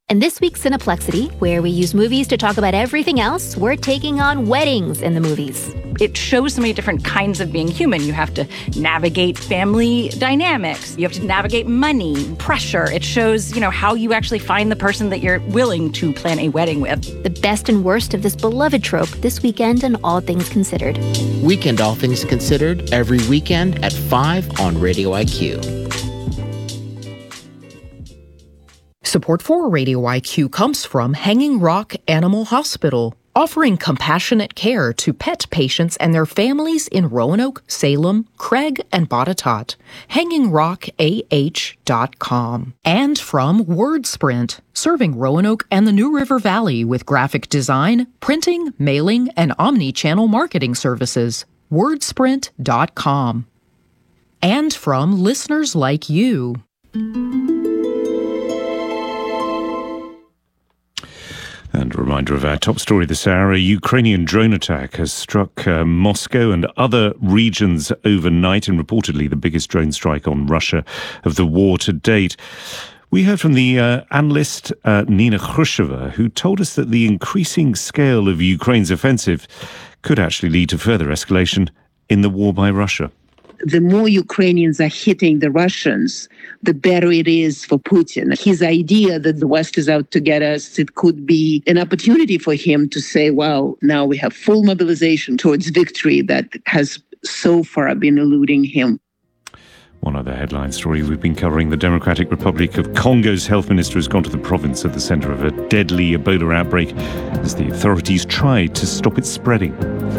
And this week's Cineplexity, where we use movies to talk about everything else, we're taking on weddings in the movies. It shows so many different kinds of being human. You have to navigate family dynamics. You have to navigate money, pressure. It shows, how you actually find the person that you're willing to plan a wedding with. The best and worst of this beloved trope this weekend on All Things Considered. Weekend All Things Considered every weekend at 5 on Radio IQ. Support for Radio IQ comes from Hanging Rock Animal Hospital, offering compassionate care to pet patients and their families in Roanoke, Salem, Craig, and Botetourt. HangingRockAH.com. And from WordSprint, serving Roanoke and the New River Valley with graphic design, printing, mailing, and omni-channel marketing services. WordSprint.com. And from listeners like you. And a reminder of our top story this hour, a Ukrainian drone attack has struck Moscow and other regions overnight, and reportedly the biggest drone strike on Russia of the war to date. We heard from the analyst Nina Khrushcheva, who told us that the increasing scale of Ukraine's offensive could actually lead to further escalation in the war by Russia. The more Ukrainians are hitting the Russians, the better it is for Putin. His idea that the West is out to get us, it could be an opportunity for him to say, well, now we have full mobilization towards victory that has so far been eluding him. One other headline story we've been covering, the Democratic Republic of Congo's health minister has gone to the province at the center of a deadly Ebola outbreak as the authorities try to stop it spreading.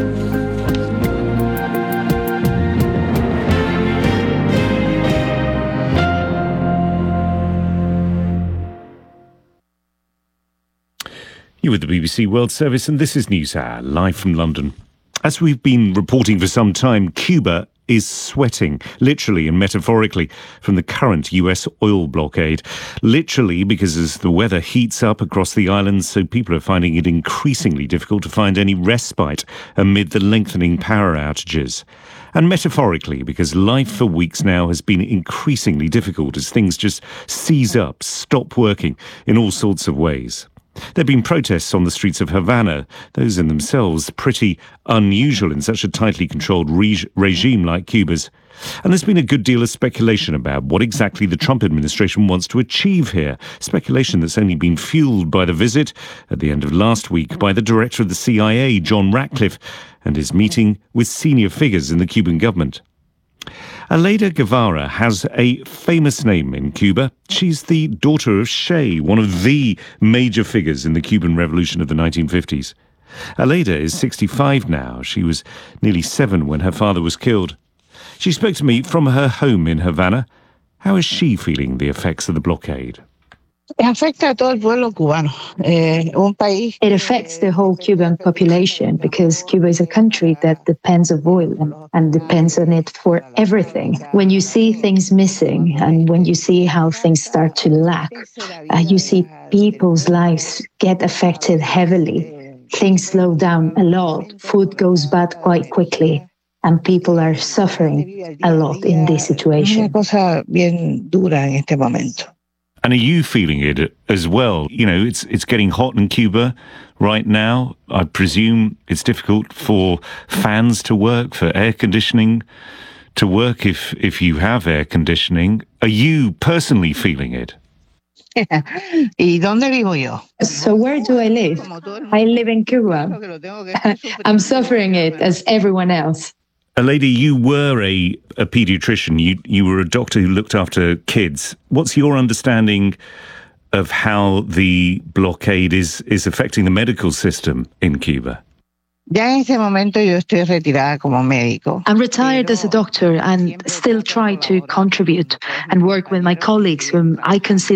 You're with the BBC World Service, and this is News Hour, live from London. As we've been reporting for some time, Cuba is sweating, literally and metaphorically, from the current US oil blockade. Literally, because as the weather heats up across the island, so people are finding it increasingly difficult to find any respite amid the lengthening power outages. And metaphorically, because life for weeks now has been increasingly difficult as things just seize up, stop working in all sorts of ways. There have been protests on the streets of Havana, those in themselves pretty unusual in such a tightly controlled regime like Cuba's. And there's been a good deal of speculation about what exactly the Trump administration wants to achieve here. Speculation that's only been fueled by the visit at the end of last week by the director of the CIA, John Ratcliffe, and his meeting with senior figures in the Cuban government. Aleida Guevara has a famous name in Cuba. She's the daughter of Che, one of the major figures in the Cuban Revolution of the 1950s. Aleida is 65 now. She was nearly 7 when her father was killed. She spoke to me from her home in Havana. How is she feeling the effects of the blockade? It affects the whole Cuban population because Cuba is a country that depends on oil and depends on it for everything. When you see things missing and when you see how things start to lack, you see people's lives get affected heavily. Things slow down a lot. Food goes bad quite quickly. And people are suffering a lot in this situation. And are you feeling it as well? It's getting hot in Cuba right now. I presume it's difficult for fans to work, for air conditioning to work if you have air conditioning. Are you personally feeling it? So where do I live? I live in Cuba. I'm suffering it as everyone else. Aleida, you were a pediatrician. You were a doctor who looked after kids. What's your understanding of how the blockade is affecting the medical system in Cuba? I'm retired as a doctor and still try to contribute and work with my colleagues whom I consider